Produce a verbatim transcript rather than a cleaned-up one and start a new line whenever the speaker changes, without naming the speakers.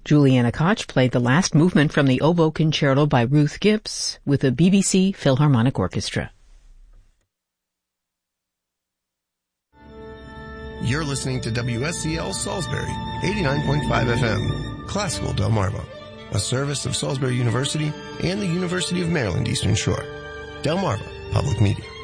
Juliana Koch played the last movement from the Oboe Concerto by Ruth Gibbs with the B B C Philharmonic Orchestra.
You're listening to W S C L Salisbury, eighty-nine point five F M, Classical Delmarva, a service of Salisbury University and the University of Maryland Eastern Shore. Delmarva Public Media.